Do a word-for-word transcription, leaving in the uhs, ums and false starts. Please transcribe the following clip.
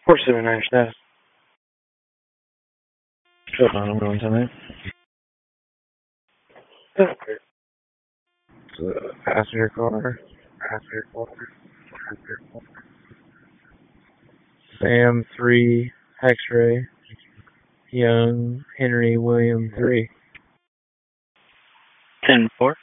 four seven nine status. Shut down, I'm going tonight. That's great. It's a passenger car. Passenger car. Passenger car. Sam three, X-ray. Young, Henry William three. ten four.